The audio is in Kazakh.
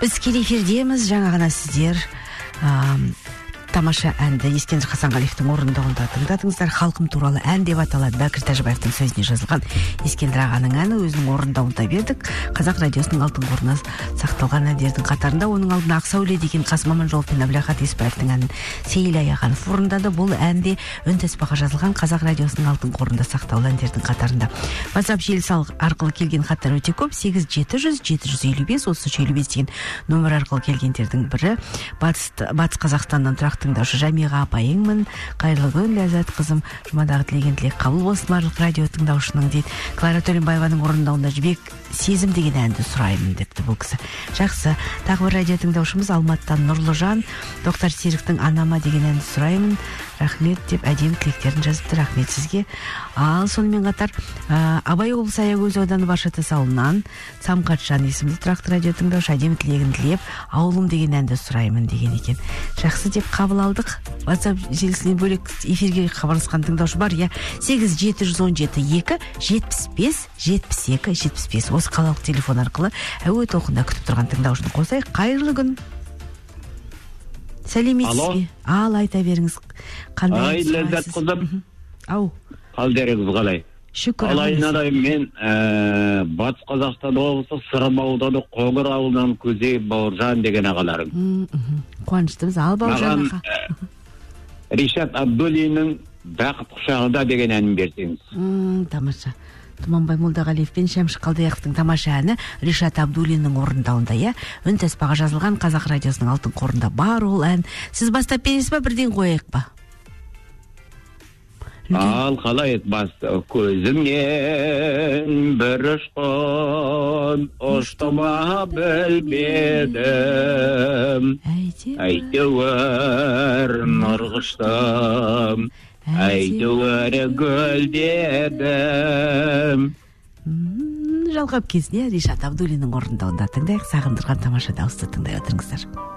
Біз тікелей эфирдеміз. Жаңа ғана сіздер тамаша әнді Ескендір Хасанғалиевтің орындауында тыңдадыңыздар. Халқым туралы ән деп аталады. Бәкір Тәжібаевтың сөзіне жазылған Ескендір ағаның әні өзінің орындауында бердік. Қазақ радиосының алтын қорына сақталған әндердің қатарында оның алдына Ақсәуле деген Қасым Аманжолов пен Әбілахат Еспаевтың әнін Сейіл Аяғанов орындады. Бұл әнде үнтаспаға жазылған Қазақ радиосының алтын қорында сақтаулы әндердің қатарында. WhatsApp желісі арқылы келген хаттар өте көп. 8700-755-3355 деген нөмір арқылы келгендердің бірі. Батыс Қазақстаннан тұрақты тыңдаушы Жамиға апайыңмын. Қайырлы күн, Ләззат қызым. Жұмадағы тілеген тілек қабыл болсын барлық радио тыңдаушының дейді. Клара Төлембаеваның орындауында Жібек сезім деген әнді сұраймын депті бұл кісі. Жақсы. Тағы бір радио тыңдаушымыз Алматыдан Нұрлыжан Тоқтар Серіктің Анама деген әнді сұраймын. Рахмет деп әдемі тілектерін жазыпты. Рахмет сізге. Ал сонымен қатар Абай облысы Аягөз ауданы Башатас ауылынан Самқатжан есімді тұрақты радио тыңдаушы әдемі тілегін тілеп ауылым деген әнді сұраймын деген екен. Жақсы деп қабыл алдық. WhatsApp желісінен бөлек эфирге хабарласқан тыңдаушы бар. 8717-2-75-72-75 осы қалалық телефон арқылы әуе толқында күтіп тұрған тыңдаушыны қосайық. Қайырлы күн. Сәлеметсіз бе? Ал, айта беріңіз. Ай, Ләззат қызым. Ау. Қалдеріңіз қалай? Шүкір. Алайнадай мен Батыс Қазақстан облысы Сырым ауданы Қоңыр ауылынан Көзей Бауыржан деген ағаларың. Қуаныштымыз. Ал Бауыржан аға. Ришат Абдуллиннің Бақыт құшағында деген әнін берсеңіз. Тамаша. Тұманбай Молдағалиев пен Шәмші Қалдаяқовтың тамаша әні Ришат Абдуллиннің орындауында, үнтаспаға жазылған Қазақ радиосының алтын қорында бар ол ән. Сіз бастап бересіз ба, бірден қояйық па? Ал қалай басты көзімнен бір ұшқын ұштыма білмедім, әйтеуір нұрғыштым, әйтеуір гүлдедім. Жалғап кезіне Ришат Абдуллиннің орындауында тыңдайық. Сағындырған тамаша дауысты тыңдай отырыңыздар.